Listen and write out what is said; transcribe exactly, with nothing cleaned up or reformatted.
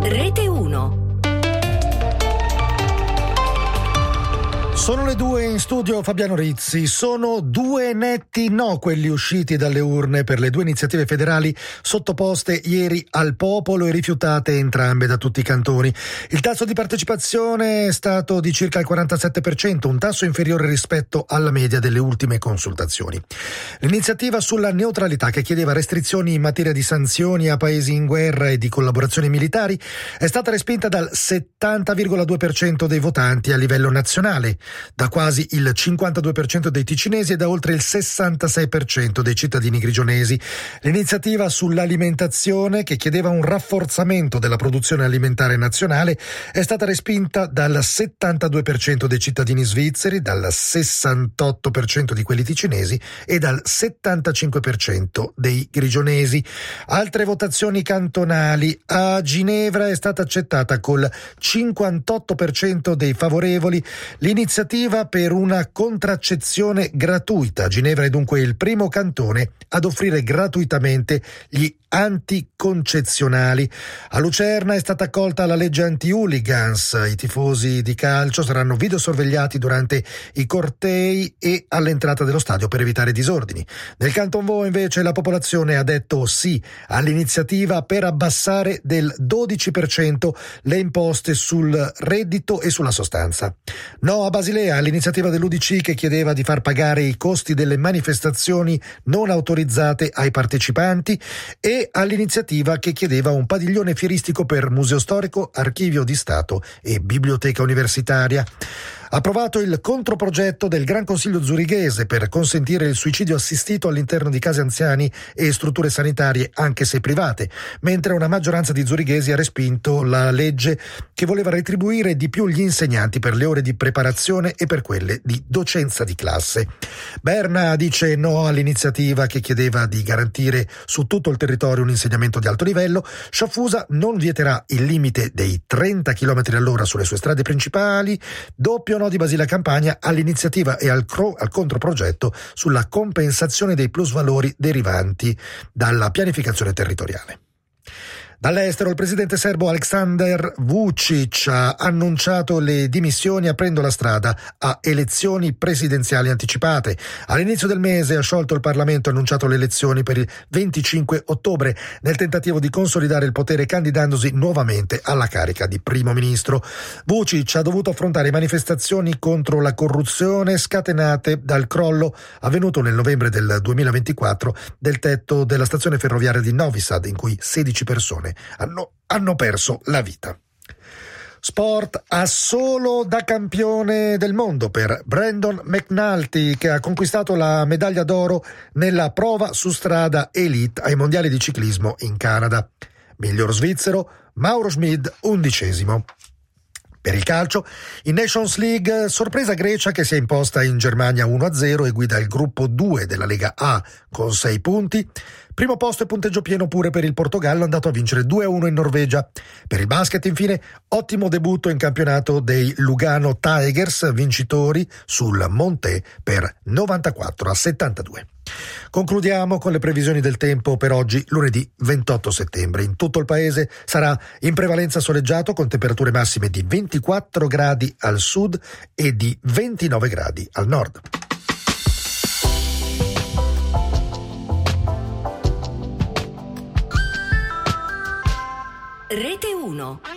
Rete uno. Sono le due, in studio Fabiano Rizzi. Sono due netti no quelli usciti dalle urne per le due iniziative federali sottoposte ieri al popolo e rifiutate entrambe da tutti i cantoni. Il tasso di partecipazione è stato di circa il quarantasette per cento, un tasso inferiore rispetto alla media delle ultime consultazioni. L'iniziativa sulla neutralità, che chiedeva restrizioni in materia di sanzioni a paesi in guerra e di collaborazioni militari, è stata respinta dal settanta virgola due per cento dei votanti a livello nazionale, da quasi il cinquantadue per cento dei ticinesi e da oltre il sessantasei per cento dei cittadini grigionesi. L'iniziativa sull'alimentazione, che chiedeva un rafforzamento della produzione alimentare nazionale, è stata respinta dal settantadue per cento dei cittadini svizzeri, dal sessantotto per cento di quelli ticinesi e dal settantacinque per cento dei grigionesi. Altre votazioni cantonali. A Ginevra è stata accettata col cinquantotto per cento dei favorevoli l'iniziativa per una contraccezione gratuita. Ginevra è dunque il primo cantone ad offrire gratuitamente gli anticoncezionali. A Lucerna è stata accolta la legge anti-hooligans. I tifosi di calcio saranno videosorvegliati durante i cortei e all'entrata dello stadio per evitare disordini. Nel Canton Vaud invece la popolazione ha detto sì all'iniziativa per abbassare del dodici per cento le imposte sul reddito e sulla sostanza. No a Basilea all'iniziativa dell'U D C, che chiedeva di far pagare i costi delle manifestazioni non autorizzate ai partecipanti, e all'iniziativa che chiedeva un padiglione fieristico per Museo Storico, Archivio di Stato e Biblioteca Universitaria. Approvato il controprogetto del Gran Consiglio zurighese per consentire il suicidio assistito all'interno di case anziani e strutture sanitarie, anche se private, mentre una maggioranza di zurighesi ha respinto la legge che voleva retribuire di più gli insegnanti per le ore di preparazione e per quelle di docenza di classe. Berna dice no all'iniziativa che chiedeva di garantire su tutto il territorio un insegnamento di alto livello. Sciaffusa non vieterà il limite dei trenta chilometri all'ora sulle sue strade principali. Doppio no di Basilea Campania all'iniziativa e al, cro- al controprogetto sulla compensazione dei plusvalori derivanti dalla pianificazione territoriale. Dall'estero, il presidente serbo Aleksandar Vučić ha annunciato le dimissioni aprendo la strada a elezioni presidenziali anticipate. All'inizio del mese ha sciolto il Parlamento e annunciato le elezioni per il venticinque ottobre nel tentativo di consolidare il potere candidandosi nuovamente alla carica di primo ministro. Vučić ha dovuto affrontare manifestazioni contro la corruzione scatenate dal crollo avvenuto nel novembre del duemilaventiquattro del tetto della stazione ferroviaria di Novi Sad, in cui sedici persone Hanno, hanno perso la vita. Sport, assolo da campione del mondo per Brandon McNulty, che ha conquistato la medaglia d'oro nella prova su strada elite ai mondiali di ciclismo in Canada. Miglior svizzero Mauro Schmid, undicesimo. Per il calcio, in Nations League, sorpresa Grecia che si è imposta in Germania uno a zero e guida il gruppo due della Lega A con sei punti. Primo posto e punteggio pieno pure per il Portogallo, andato a vincere due a uno in Norvegia. Per il basket, infine, ottimo debutto in campionato dei Lugano Tigers, vincitori sul Monte per novantaquattro a settantadue. Concludiamo con le previsioni del tempo per oggi, lunedì ventotto settembre. In tutto il paese sarà in prevalenza soleggiato con temperature massime di ventiquattro gradi al sud e di ventinove gradi al nord. Rete uno.